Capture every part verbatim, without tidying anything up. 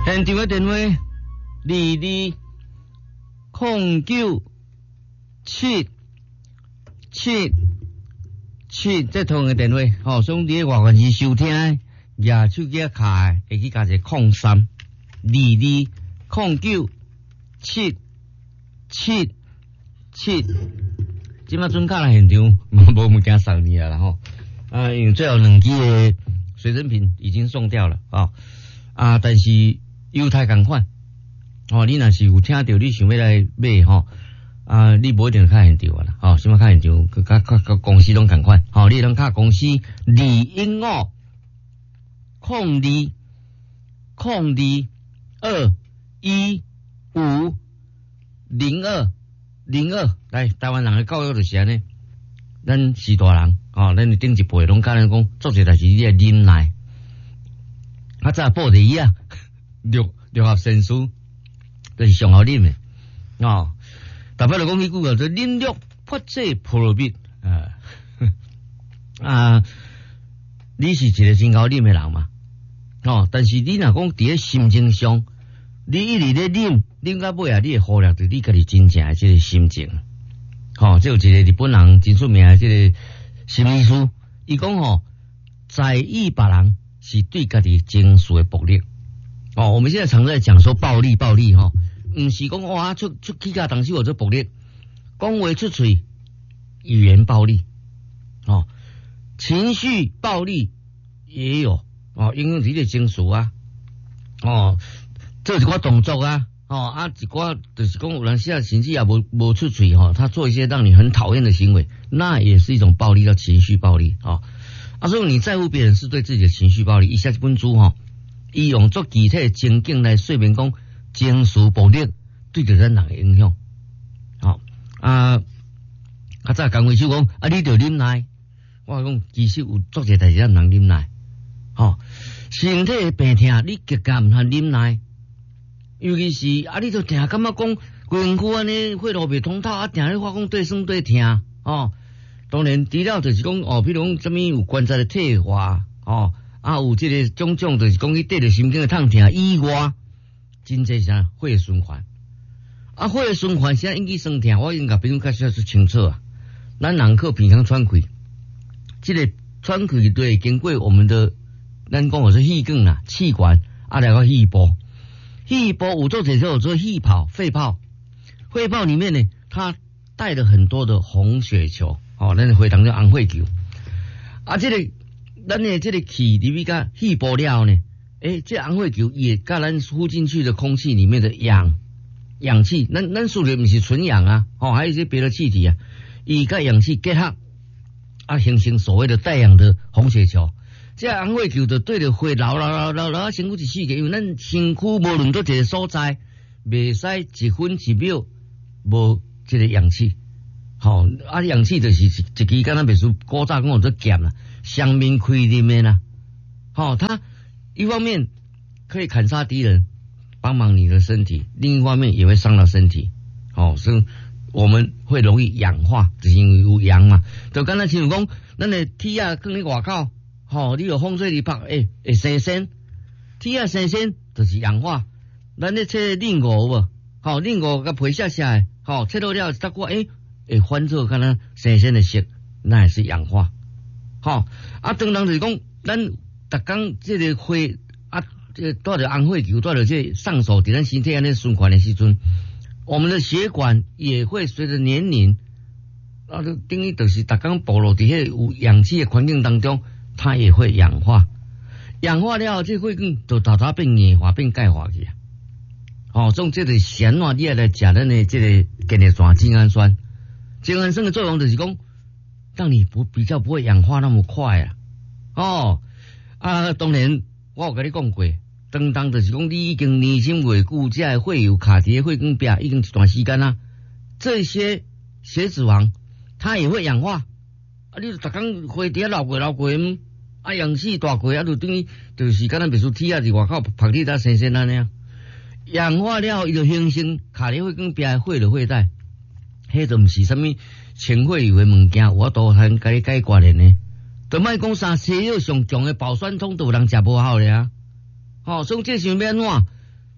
现场的电话：二二空九七七七，这通的电话，吼，所以你外县市收听，举手机卡的，会去加一个空三二二空九七七七。即摆准卡来现场，无物件送你啊啦吼。啊，因为最后两支的随身品已经送掉了啊、哦、啊，但是犹太同款哦，你若是有听到你想要来买吼、哦、啊，你无一定较现场啊啦，吼、哦，什么较现场，甲甲甲公司拢同款，吼、哦，你拢卡公司二一五空二空二二一五零二零二，来台湾人的教育就是安尼，咱是大人。哦，咱顶一辈拢甲咱讲，做些代志你要忍耐。啊，早报的啊，六六合神书，就是上好啉的。哦，大摆就讲迄句叫做忍辱破这破罗蜜啊。啊，你是一个真好啉的人嘛？哦，但是你若讲伫咧心情上，你一直咧啉，啉到尾啊，你会忽略着你家己真正的这个心情。哦，这有一个日本人真出名的这个。心理师，伊讲吼，在意别人是对家己情绪的暴力。哦，我们现在常在讲说暴力，暴力吼，唔是讲哇出出去甲动手或者暴力，讲话出嘴，语言暴力，哦，情绪暴力也有哦，影响你的情绪啊，哦，做一寡动作啊。哦啊，一寡就是讲有人现在甚至也无无出嘴哈，他做一些让你很讨厌的行为，那也是一种暴力，叫情绪暴力啊。啊，所以你在乎别人是对自己的情绪暴力。以下这本书哈，伊用做具体的情境来说明讲情绪暴力对着咱人的影响。好、哦、啊，较早讲话就讲啊，你着忍耐。我讲其实有做些代志咱人忍耐。吼、哦，身体的病痛你极加唔通忍耐。尤其是啊，你都定感觉讲规身躯安尼血路袂通透，啊，定咧发讲对酸对疼哦。当然，除了就是讲哦，比如讲什么有关节的退化哦，啊有这个种种就是讲伊对着神经的痛疼以外，真济啥血循环啊，血循环现在引起酸疼，我应该比如较少是清楚啊。咱人靠鼻腔喘气，这个喘气对经过我们的咱讲的是气管啊、气管啊，来个气部。气部有做者叫做气泡、肺泡，肺泡里面呢，它带了很多的红血球，哦，咱会当叫红血球。啊，这个咱的这个气里面个气部了呢，诶，这红血球也跟咱呼进去的空气里面的氧氧气，咱咱说的不是纯氧啊，哦，还有一些别的气体啊，伊跟氧气结合，啊，形成所谓的带氧的红血球。这红血球就对着血流流流流流身躯一世界，因为咱身躯无论到一个所在，袂使一分一秒无这个氧气。吼、哦，啊，氧气就是一一支敢若袂输古早讲做剑啦，双面开啉的啦。吼、哦，它一方面可以砍杀敌人，帮忙你的身体；另一方面也会伤到身体。哦，所以我们会容易氧化，就是因为有氧嘛。就刚才亲像讲，咱的铁啊放伫外口。吼、哦，你有风吹日晒，诶、欸，会生鲜，铁啊生鲜就是氧化。咱咧切磷五无，吼，磷五甲皮下下，吼，切到了再过，诶、欸，会翻做敢若生鲜的色，那也是氧化。吼、哦，啊，当然就是讲，咱逐工这个血啊，这带着红血球，带着这上手伫咱身体安尼循环的时阵，我们的血管也会随着年龄，啊，就等于就是逐工暴露伫迄有氧气的环境当中。它也会氧化，氧化了，这血管就头头变硬化、变钙化去啊。哦，种这个咸话，你也来食咱的这个根叶酸、精氨酸。精氨酸的作用就是讲，让你不比较不会氧化那么快啊。哦，啊，当然我有跟你讲过，当当就是讲你已经年轻月久，这个血有卡伫血管壁已经一段时间啦，这些血脂肪它也会氧化。啊，你逐工血伫遐流过流过，啊，氧气大过，啊，就等于就是敢若袂输铁啊，伫外口晒日仔生鲜安尼啊。氧化了，伊就形成卡咧血管壁的血流血带，迄就毋是啥物清血油的物件，我都通甲你解决的呢。就莫讲啥西药上强的保酸通，都有人食无效咧啊。吼、哦，所以这想要安怎？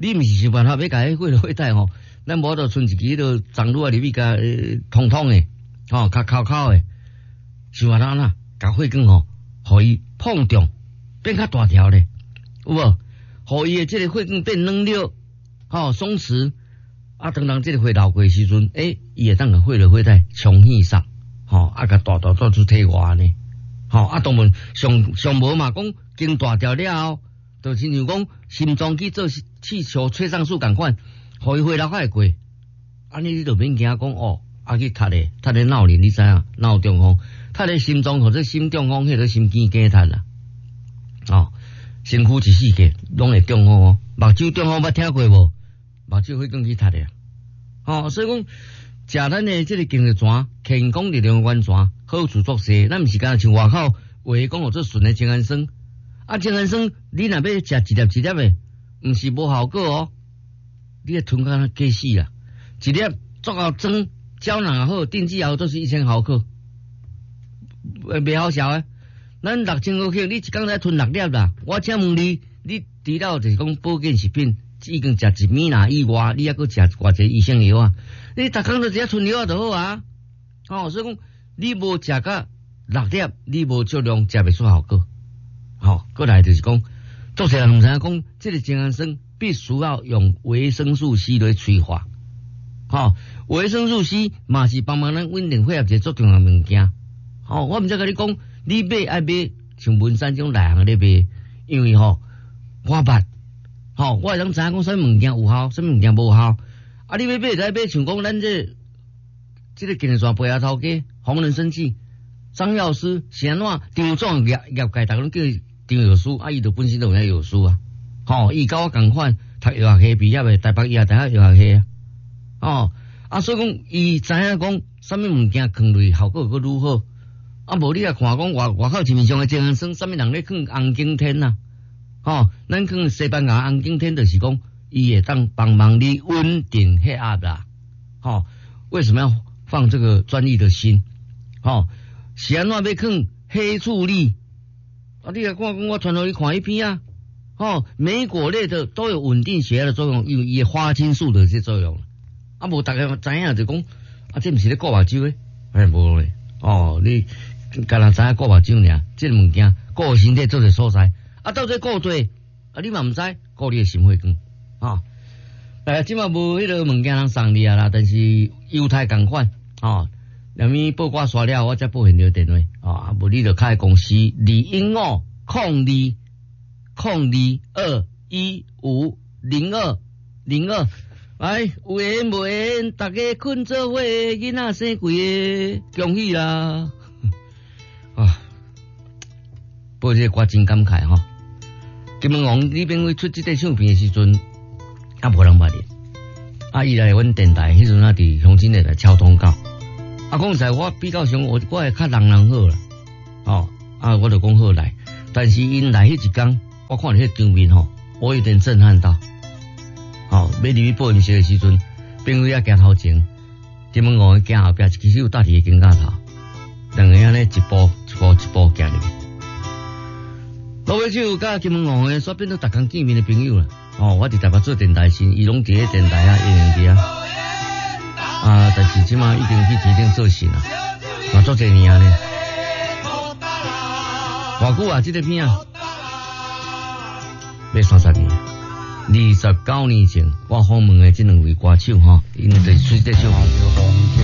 你毋是想办法要甲迄血落血带吼，咱无就剩一支迄个长路啊入去甲通通诶，吼较口口诶，想办法呐，甲血管吼，互伊碰撞变较大条咧，有无？互伊诶即个血管变软了，吼松弛，啊，当当即个血流过时阵，诶、欸，伊会当甲血落血带冲起上，吼啊，甲大大做出体外呢，吼啊，当然上上无嘛，讲经大条了后。就亲像讲心脏去做气球吹上树共款，互伊血流较会过，安尼你就免惊讲哦，啊去踢咧，踢咧闹铃，你知影？闹中风，踢咧心脏或者心中风，迄个心肌梗踢啦，哦，身躯一世界拢会中风哦，目睭中风捌听过无？目睭血管去踢咧，哦，所以讲食咱的即个精力泉、健康力量丸泉，好处作势，咱毋是干像外口话讲哦，做纯的精氨酸。啊，精氨酸你若要食一粒一粒的，毋是无效果哦。你个吞甲假死啦，一粒足够装胶囊也好，定剂也好，都是一千毫克，袂好笑诶。咱六千毫克，你一工才吞六粒啦。我请问你，你除了就是讲保健食品，已经食一米啦以外，你还阁食偌济医生药啊？你逐工都只吞药就好啊。哦，所以讲你无食甲六粒，你无足量食袂出效果。好，过来就是讲，作者人知影讲，这个精氨酸必须要用维生素 C 来催化。好，维生素 C 嘛是帮忙咱稳定血压一个最重要物件。好，我毋则甲你讲，你买爱买像文山这种大行咧买，因为吼我捌，吼我会当知影讲啥物物件有效，啥物物件无效。啊，你要买就爱买像讲咱这这个健力泉背后头家红人生气张药师是安怎张总业业界大家拢叫张药师，啊，伊就本身就有遐药师啊，吼，伊甲我共款读药学系毕业的，台北医大大学药学系啊，哦，啊，所以讲伊知影讲啥物物件放落效果佫如何，啊，无你来看讲外外口市面上的精氨酸，啥物人咧放红景天啊，吼，咱放西班牙红景天就是讲伊会当帮忙你稳定血压啦，吼，为什么要放这个专利的锌？吼，是安怎要放黑醋栗？啊，你来看讲，我传互你看一篇啊，吼，莓果类的都有稳定血压的作用，有伊花青素的这作用。啊，无大家知影就讲，啊，这毋是咧顾目睭诶，哎，无咧，哦，你干若知影顾目睭尔，这个物件顾身体做者所在，啊，到底顾对，啊，你嘛毋知顾你诶心血管，啊，诶，即马无迄个物件通送你啊啦，但是犹太共款，啊。两米报挂刷了，我再报现条电话啊！无你就开公司二一五空二空二二一五零二零二，来有缘无缘，大家困做伙，囡仔生贵个，恭喜啦！啊，报这个歌真感慨吼。金门王李炳辉出这个唱片的时阵，啊无人捌哩，啊伊来阮电台，迄阵啊伫乡亲内来敲通告。啊，讲实在，我比较上我我会较人人好啦，哦，啊，我就讲好来，但是因来迄一天，我看到迄场面吼，我有点震撼到，哦，要入去报饮食的时阵，朋友啊行头前，金门王行后壁，其实有搭伫个肩胛头，两个安尼一步一步一步行入去。老尾就甲金门王诶，煞变做逐工见面的朋友啦，哦，我伫台北做电台时，伊拢伫咧电台啊，演员伫啊。啊！但是即马已经去指定做事啦，嘛做侪年呢。偌久啊？即个片啊，要三十年。二十九年前，我访问的即两位歌手吼，因为就是出这首。